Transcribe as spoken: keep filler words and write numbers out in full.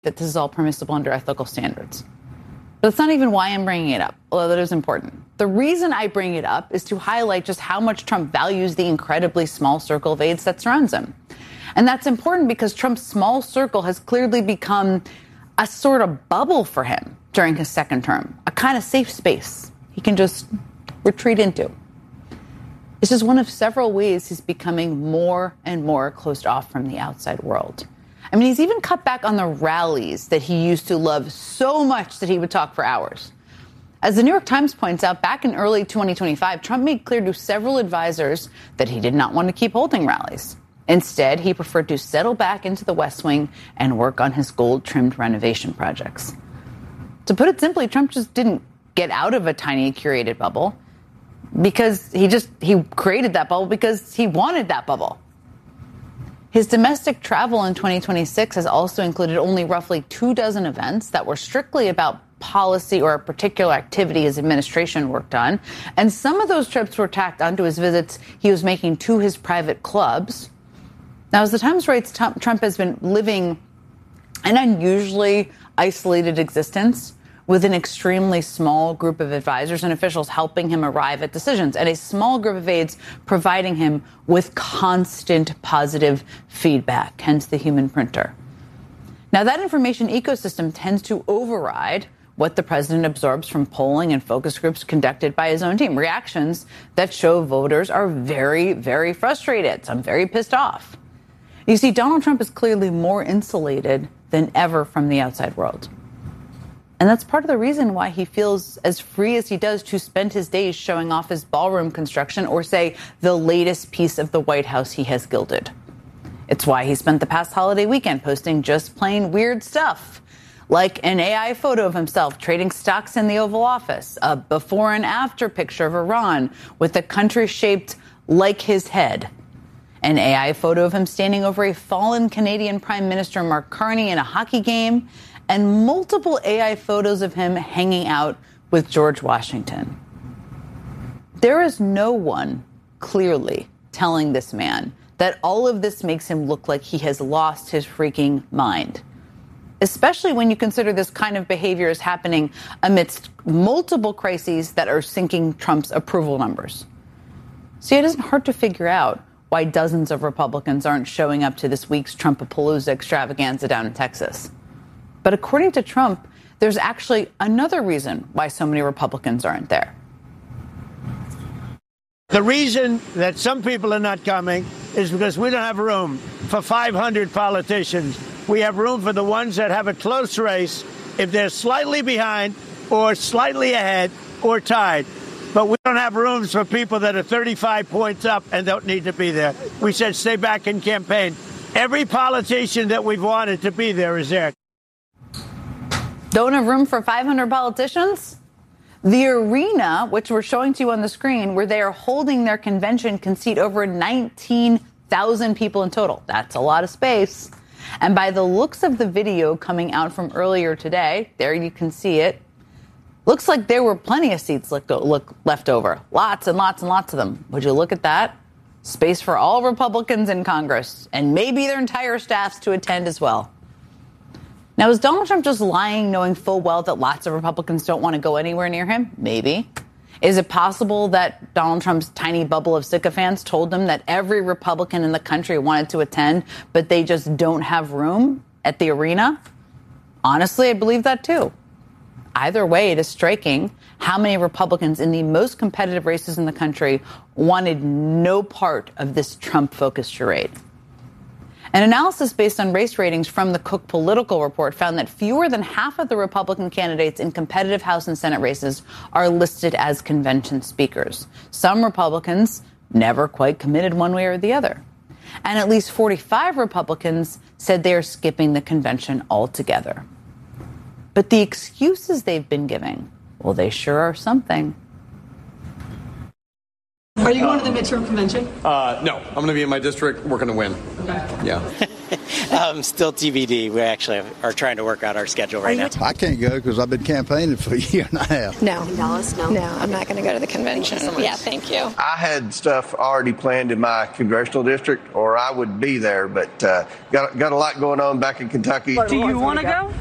that this is all permissible under ethical standards. But that's not even why I'm bringing it up, although that is important. The reason I bring it up is to highlight just how much Trump values the incredibly small circle of aides that surrounds him. And that's important because Trump's small circle has clearly become a sort of bubble for him during his second term, a kind of safe space he can just retreat into. It's just one of several ways he's becoming more and more closed off from the outside world. I mean, he's even cut back on the rallies that he used to love so much that he would talk for hours. As the New York Times points out, back in early twenty twenty-five, Trump made clear to several advisors that he did not want to keep holding rallies. Instead, he preferred to settle back into the West Wing and work on his gold-trimmed renovation projects. To put it simply, Trump just didn't get out of a tiny curated bubble because he just he created that bubble because he wanted that bubble. His domestic travel in twenty twenty-six has also included only roughly two dozen events that were strictly about policy or a particular activity his administration worked on. And some of those trips were tacked onto his visits he was making to his private clubs. Now, as the Times writes, Trump has been living an unusually isolated existence with an extremely small group of advisors and officials helping him arrive at decisions, and a small group of aides providing him with constant positive feedback, hence the human printer. Now, that information ecosystem tends to override what the president absorbs from polling and focus groups conducted by his own team, reactions that show voters are very, very frustrated, some very pissed off. You see, Donald Trump is clearly more insulated than ever from the outside world. And that's part of the reason why he feels as free as he does to spend his days showing off his ballroom construction or, say, the latest piece of the White House he has gilded. It's why he spent the past holiday weekend posting just plain weird stuff, like an A I photo of himself trading stocks in the Oval Office, a before and after picture of Iran with a country shaped like his head, an A I photo of him standing over a fallen Canadian Prime Minister Mark Carney in a hockey game, and multiple A I photos of him hanging out with George Washington. There is no one clearly telling this man that all of this makes him look like he has lost his freaking mind, especially when you consider this kind of behavior is happening amidst multiple crises that are sinking Trump's approval numbers. See, it isn't hard to figure out why dozens of Republicans aren't showing up to this week's Trumpapalooza extravaganza down in Texas. But according to Trump, there's actually another reason why so many Republicans aren't there. The reason that some people are not coming is because we don't have room for five hundred politicians. We have room for the ones that have a close race if they're slightly behind or slightly ahead or tied. But we don't have rooms for people that are thirty-five points up and don't need to be there. We said stay back and campaign. Every politician that we've wanted to be there is there. Don't have room for five hundred politicians? The arena, which we're showing to you on the screen, where they are holding their convention, can seat over nineteen thousand people in total. That's a lot of space. And by the looks of the video coming out from earlier today, there you can see it, looks like there were plenty of seats left over. Lots and lots and lots of them. Would you look at that? Space for all Republicans in Congress, and maybe their entire staffs to attend as well. Now, is Donald Trump just lying, knowing full well that lots of Republicans don't want to go anywhere near him? Maybe. Is it possible that Donald Trump's tiny bubble of sycophants told him that every Republican in the country wanted to attend, but they just don't have room at the arena? Honestly, I believe that too. Either way, it is striking how many Republicans in the most competitive races in the country wanted no part of this Trump-focused charade. An analysis based on race ratings from the Cook Political Report found that fewer than half of the Republican candidates in competitive House and Senate races are listed as convention speakers. Some Republicans never quite committed one way or the other. And at least forty-five Republicans said they are skipping the convention altogether. But the excuses they've been giving, well, they sure are something. Are you going to the midterm convention? Uh, no, I'm going to be in my district working to win. Okay. Yeah. um, still T B D. We actually are trying to work out our schedule right now. T- I can't go because I've been campaigning for a year and a half. No. In Dallas? No. No, I'm not going to go to the convention. Thank so yeah, thank you. I had stuff already planned in my congressional district, or I would be there, but uh, got, got a lot going on back in Kentucky. Do you want to go?